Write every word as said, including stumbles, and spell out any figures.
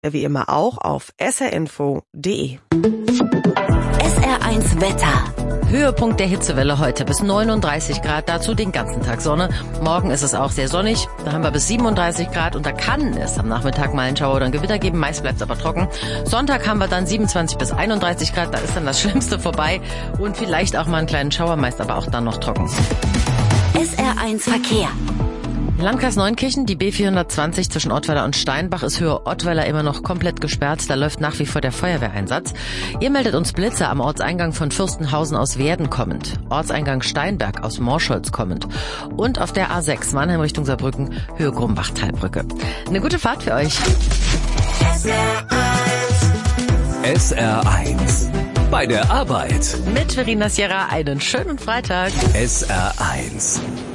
wie immer auch auf s r info punkt d e. S R eins Wetter. Höhepunkt der Hitzewelle heute bis neununddreißig Grad, dazu den ganzen Tag Sonne. Morgen ist es auch sehr sonnig, da haben wir bis siebenunddreißig Grad und da kann es am Nachmittag mal einen Schauer oder ein Gewitter geben, meist bleibt es aber trocken. Sonntag haben wir dann siebenundzwanzig bis einunddreißig Grad, da ist dann das Schlimmste vorbei und vielleicht auch mal einen kleinen Schauer, meist aber auch dann noch trocken. S R eins Verkehr. Landkreis Neunkirchen, die B vierhundertzwanzig zwischen Ottweiler und Steinbach ist Höhe Ottweiler immer noch komplett gesperrt. Da läuft nach wie vor der Feuerwehreinsatz. Ihr meldet uns Blitze am Ortseingang von Fürstenhausen aus Werden kommend, Ortseingang Steinberg aus Morscholz kommend und auf der A sechs Mannheim Richtung Saarbrücken, Höhe Grumbach-Talbrücke. Eine gute Fahrt für euch. S R eins. Bei der Arbeit. Mit Verena Sierra einen schönen Freitag. S R eins.